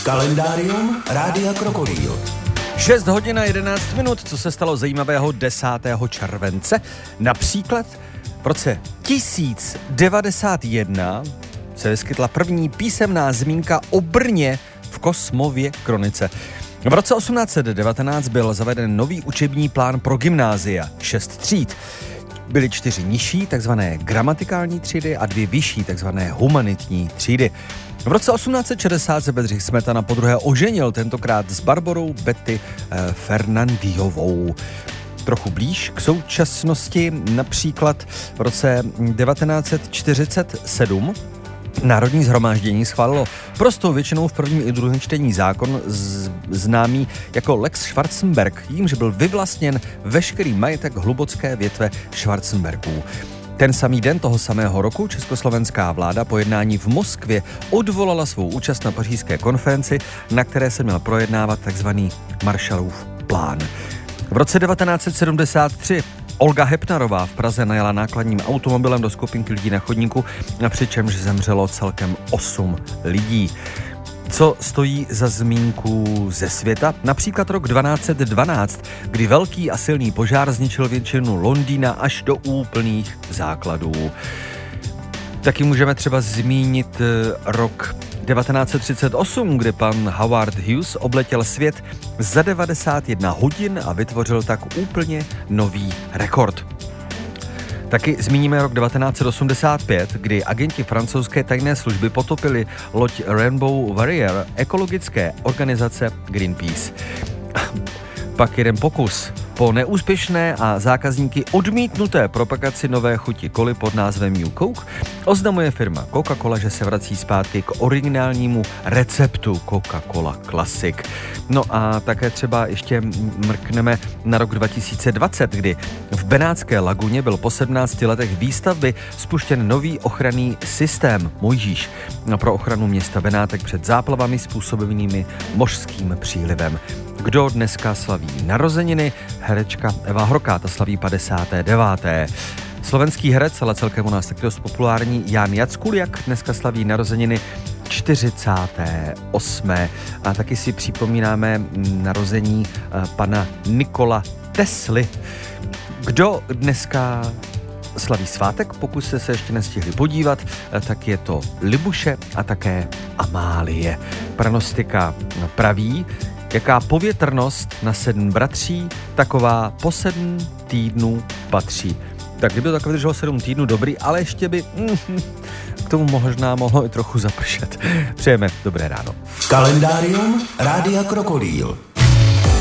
Kalendárium Rádia Krokodýl. 6 hodin a 11 minut, co se stalo zajímavého 10. července. Například v roce 1091 se vyskytla první písemná zmínka o Brně v Kosmově kronice. V roce 1819 byl zaveden nový učební plán pro gymnázia, 6 tříd. Byly 4 nižší, takzvané gramatikální třídy a 2 vyšší, takzvané humanitní třídy. V roce 1860 se Bedřich Smetana podruhé oženil, tentokrát s Barborou Betty Fernandiovou. Trochu blíž k současnosti, například v roce 1947 Národní shromáždění schválilo prostou většinou v prvním i druhém čtení zákon známý jako Lex Schwarzenberg, jímž byl vyvlastněn veškerý majetek hlubocké větve Schwarzenbergů. Ten samý den toho samého roku československá vláda po jednání v Moskvě odvolala svou účast na pařížské konferenci, na které se měl projednávat takzvaný Marshallův plán. V roce 1973 Olga Hepnarová v Praze najela nákladním automobilem do skupinky lidí na chodníku, přičemž zemřelo celkem 8 lidí. Co stojí za zmínku ze světa? Například rok 1212, kdy velký a silný požár zničil většinu Londýna až do úplných základů. Taky můžeme třeba zmínit rok 1938, kdy pan Howard Hughes obletěl svět za 91 hodin a vytvořil tak úplně nový rekord. Taky zmíníme rok 1985, kdy agenti francouzské tajné služby potopili loď Rainbow Warrior ekologické organizace Greenpeace. Pak jeden pokus. Po neúspěšné a zákazníky odmítnuté propagaci nové chuti koly pod názvem New Coke oznamuje firma Coca-Cola, že se vrací zpátky k originálnímu receptu Coca-Cola Classic. No a také třeba ještě mrkneme na rok 2020, kdy v Benátské laguně byl po 17 letech výstavby spuštěn nový ochranný systém Mojžíš pro ochranu města Benátek před záplavami způsobenými mořským přílivem. Kdo dneska slaví narozeniny? Herečka Eva Horká, ta slaví 59. Slovenský herec, ale celkem u nás taky dost populární, Jan Jackuliak dneska slaví narozeniny 48. A taky si připomínáme narození pana Nikola Tesly. Kdo dneska slaví svátek, pokud jste se ještě nestihli podívat, tak je to Libuše a také Amálie. Pranostika praví, jaká povětrnost na 7 bratří, taková po 7 týdnů patří. Tak kdyby to tak vydrželo 7 týdnů, dobrý, ale ještě by k tomu možná mohlo i trochu zapršet. Přejeme dobré ráno. Kalendárium Rádia Krokodýl.